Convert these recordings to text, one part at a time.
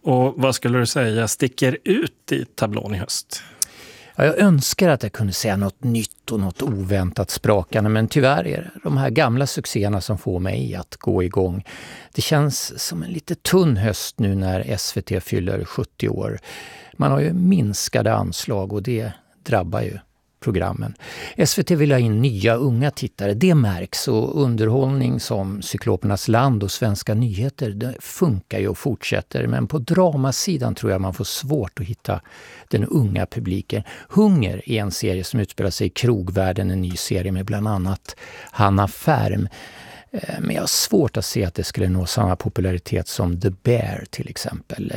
Och vad skulle du säga sticker ut i tablån i höst? Ja, jag önskar att jag kunde säga något nytt och något oväntat sprakande, men tyvärr är det de här gamla succéerna som får mig att gå igång. Det känns som en lite tunn höst nu när SVT fyller 70 år. Man har ju minskade anslag och det drabbar ju programmen. SVT vill ha in nya unga tittare, det märks, och underhållning som Cyklopernas land och Svenska nyheter, det funkar ju och fortsätter, men på dramasidan tror jag man får svårt att hitta den unga publiken. Hunger är en serie som utspelar sig i krogvärlden, en ny serie med bland annat Hanna Färm. Men jag har svårt att se att det skulle nå samma popularitet som The Bear till exempel.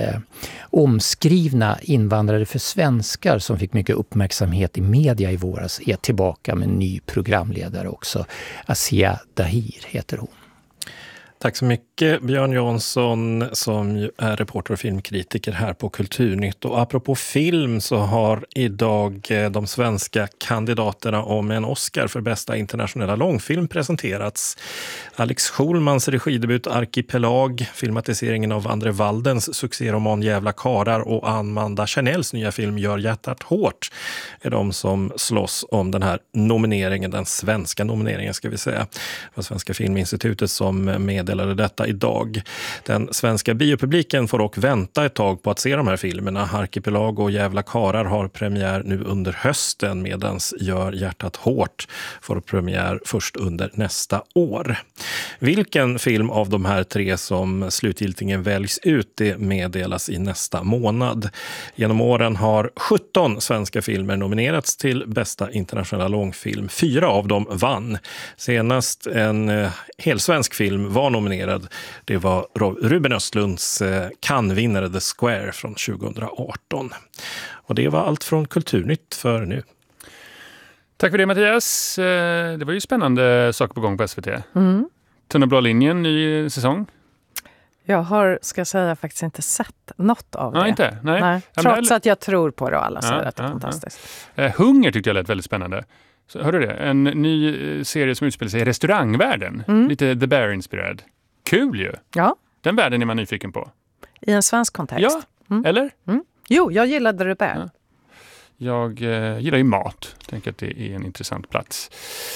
Omskrivna invandrare för svenskar som fick mycket uppmärksamhet i media i våras är tillbaka med en ny programledare också. Asia Dahir heter hon. Tack så mycket Björn Jansson som ju är reporter och filmkritiker här på Kulturnytt. Och apropå film så har idag de svenska kandidaterna om en Oscar för bästa internationella långfilm presenterats. Alex Schulmans regidebut Arkipelag, filmatiseringen av Andre Waldens succéroman Jävla karar och Amanda Chanels nya film Gör hjärtat hårt är de som slåss om den här nomineringen, den svenska nomineringen ska vi säga. Det var Svenska Filminstitutet som meddelade detta idag. Den svenska biopubliken får dock vänta ett tag på att se de här filmerna. Arkipelag och Jävla karar har premiär nu under hösten, medans Gör hjärtat hårt får premiär först under nästa år. Vilken film av de här tre som slutgiltigen väljs ut, det meddelas i nästa månad. Genom åren har 17 svenska filmer nominerats till bästa internationella långfilm. 4 av dem vann. Senast en helsvensk film var nominerad. Det var Ruben Östlunds Cannes-vinnare The Square från 2018. Och det var allt från Kulturnytt för nu. Tack för det Mattias. Det var ju spännande saker på gång på SVT. Tunna blå linjen, ny säsong. Jag har, ska jag säga, faktiskt inte sett något av det. Inte? Nej. Trots att jag tror på det och alla säger att det är fantastiskt. Hunger tyckte jag lät väldigt spännande. Så, hörde du det? En ny serie som utspelar sig i restaurangvärlden. Lite The Bear-inspirerad. Kul ju! Ja. Den världen är man nyfiken på. I en svensk kontext. Ja, eller? Jo, jag gillade The Bear. Ja. Jag gillar ju mat. Tänker att det är en intressant plats.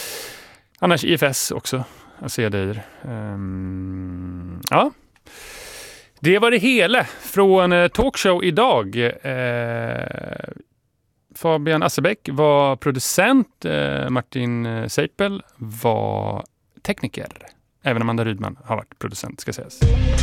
Annars IFS också. Jag ser dig. Ja. Det var det hela från Talkshow idag. Fabian Asserbäck var producent. Martin Seipel var tekniker. Även Amanda Rydman har varit producent, ska sägas.